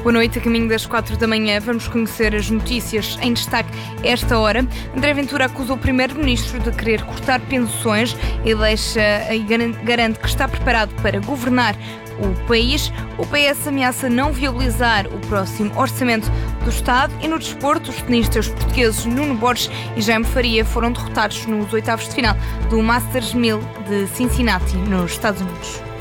Boa noite, a caminho das 4 da manhã vamos conhecer as notícias em destaque esta hora. André Ventura acusou o primeiro-ministro de querer cortar pensões e garante que está preparado para governar o país. O PS ameaça não viabilizar o próximo orçamento do Estado. E no desporto, os tenistas portugueses Nuno Borges e Jaime Faria foram derrotados nos oitavos de final do Masters 1000 de Cincinnati, nos Estados Unidos.